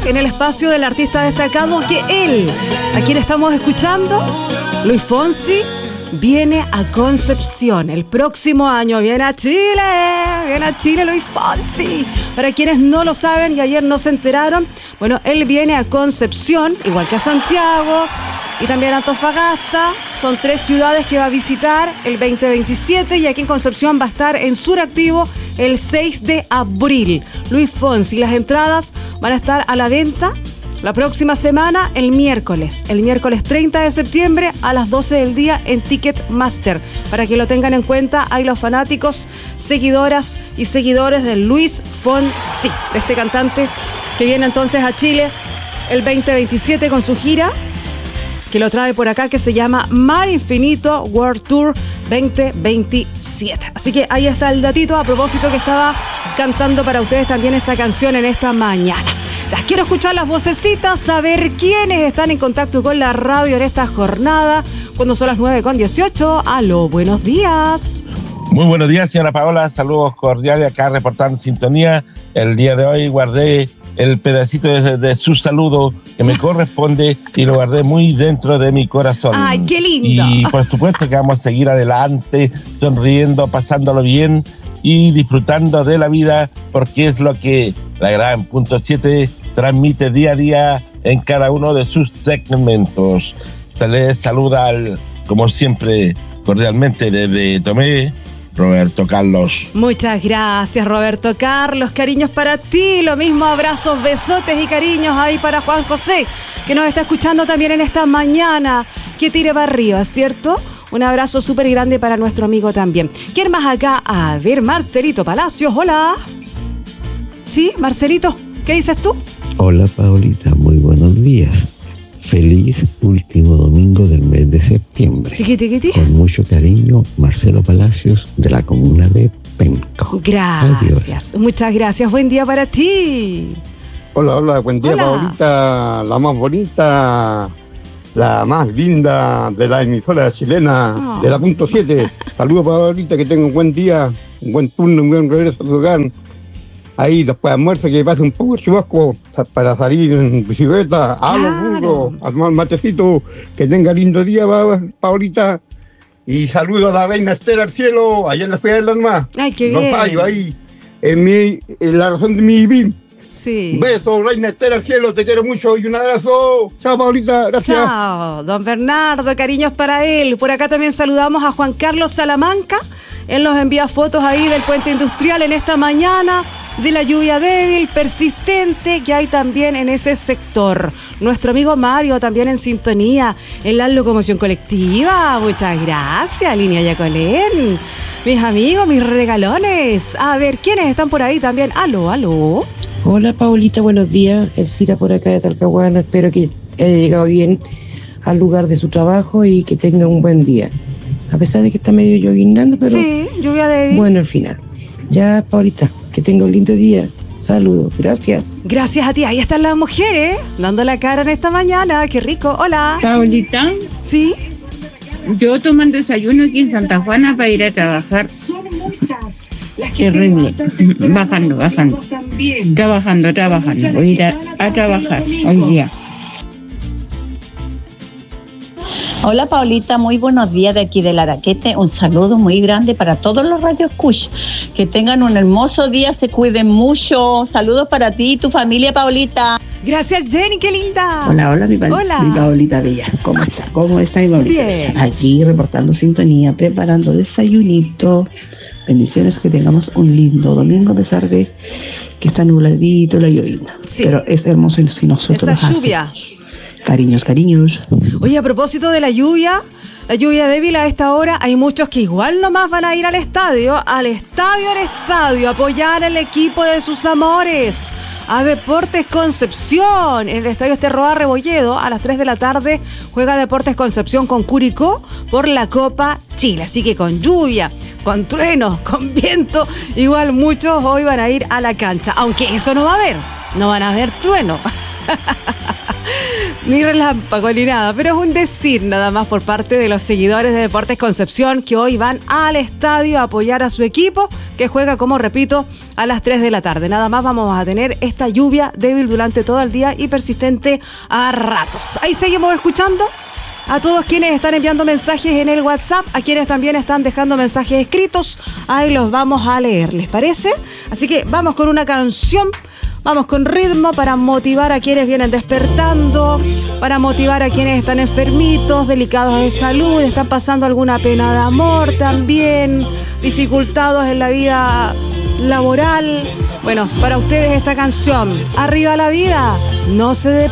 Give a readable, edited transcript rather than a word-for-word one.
en el espacio del artista destacado que él, a quien estamos escuchando, Luis Fonsi, viene a Concepción el próximo año. Viene a Chile Luis Fonsi. Para quienes no lo saben y ayer no se enteraron, bueno, él viene a Concepción, igual que a Santiago y también a Antofagasta. Son 3 ciudades que va a visitar el 2027 y aquí en Concepción va a estar en Suractivo el 6 de abril. Luis Fonsi, las entradas van a estar a la venta la próxima semana, el miércoles 30 de septiembre a las 12 del día en Ticketmaster. Para que lo tengan en cuenta, hay los fanáticos, seguidoras y seguidores de Luis Fonsi, de este cantante que viene entonces a Chile el 2027 con su gira, que lo trae por acá, que se llama Mar Infinito World Tour 2027. Así que ahí está el datito, a propósito que estaba cantando para ustedes también esa canción en esta mañana. Ya quiero escuchar las vocecitas, saber quiénes están en contacto con la radio en esta jornada, cuando son las 9:18. Aló, buenos días. Muy buenos días, señora Paola. Saludos cordiales acá reportando sintonía. El día de hoy guardé el pedacito de su saludo que me corresponde y lo guardé muy dentro de mi corazón. ¡Ay, qué lindo! Y por supuesto que vamos a seguir adelante, sonriendo, pasándolo bien y disfrutando de la vida, porque es lo que la gran Punto 7 transmite día a día en cada uno de sus segmentos. Se les saluda, como siempre, cordialmente desde Tomé, Roberto Carlos. Muchas gracias, Roberto Carlos. Cariños para ti, lo mismo, abrazos, besotes y cariños ahí para Juan José, que nos está escuchando también en esta mañana. Que tire para arriba, ¿cierto? Un abrazo súper grande para nuestro amigo también. ¿Quién más acá? A ver, Marcelito Palacios, hola. ¿Sí, Marcelito? ¿Qué dices tú? Hola, Paolita, muy buenos días. Feliz último domingo del mes de septiembre. Tiqui. Con mucho cariño, Marcelo Palacios, de la comuna de Penco. Gracias. Adiós. Muchas gracias. Buen día para ti. Hola, buen día, Hola. Paolita, la más bonita, la más linda de la emisora chilena de la Punto 7. Saludos, Paolita, que tenga un buen día, un buen turno, un buen regreso a tu hogar. Ahí después de almuerzo que pase un poco chubasco para salir en bicicleta, a los burros, a tomar matecito, que tenga lindo día, Paolita. Y saludo a la reina Esther al cielo, allá en la Feria de las Más. Ay, qué no bien. fallo ahí, en la razón de mi vida. Sí. Un beso, reina Esther al cielo, te quiero mucho y un abrazo. Chao, Paolita, gracias. Chao, don Bernardo, cariños para él. Por acá también saludamos a Juan Carlos Salamanca. Él nos envía fotos ahí del puente industrial en esta mañana, de la lluvia débil, persistente, que hay también en ese sector. Nuestro amigo Mario también en sintonía en la locomoción colectiva. Muchas gracias, Línea Yacolén. Mis amigos, mis regalones. A ver, ¿quiénes están por ahí también? Aló. Hola, Paolita, buenos días. Elcira por acá de Talcahuano. Espero que haya llegado bien al lugar de su trabajo y que tenga un buen día. A pesar de que está medio llovinando, pero sí, lluvia débil. Bueno, al final. Ya, Paolita, que tenga un lindo día. Saludos, gracias. Gracias a ti. Ahí están las mujeres dando la cara en esta mañana. Qué rico. Hola. Paolita. Sí. Yo tomo el desayuno aquí en Santa Juana para ir a trabajar. Son muchas las que Terrible. Bajando. Trabajando. Voy a ir a trabajar hoy día. Hola, Paolita, muy buenos días de aquí del Araquete. Un saludo muy grande para todos los Radio Escucha. Que tengan un hermoso día, se cuiden mucho. Saludos para ti y tu familia, Paolita. Gracias, Jenny, qué linda. Hola, mi Paolita Bella. ¿Cómo está? ¿Cómo está mi Paolita? Bien. Aquí reportando sintonía, preparando desayunito. Bendiciones, que tengamos un lindo domingo a pesar de que está nubladito la llovina. Sí. Pero es hermoso si nosotros esa lluvia. Cariños. Oye, a propósito de la lluvia débil a esta hora, hay muchos que igual nomás van a ir al estadio, a apoyar al equipo de sus amores, a Deportes Concepción, en el estadio Esterroa Rebolledo, a las 3 de la tarde, juega Deportes Concepción con Curicó por la Copa Chile, así que con lluvia, con truenos, con viento, igual muchos hoy van a ir a la cancha, aunque eso no va a haber, no van a haber truenos. Ni relámpago ni nada, pero es un decir nada más por parte de los seguidores de Deportes Concepción que hoy van al estadio a apoyar a su equipo que juega, como repito, a las 3 de la tarde. Nada más vamos a tener esta lluvia débil durante todo el día y persistente a ratos. Ahí seguimos escuchando a todos quienes están enviando mensajes en el WhatsApp, a quienes también están dejando mensajes escritos. Ahí los vamos a leer, ¿les parece? Así que vamos con una canción. Vamos con ritmo para motivar a quienes vienen despertando, para motivar a quienes están enfermitos, delicados de salud, están pasando alguna pena de amor también, dificultados en la vida laboral. Bueno, para ustedes esta canción, Arriba la vida, no se detiene.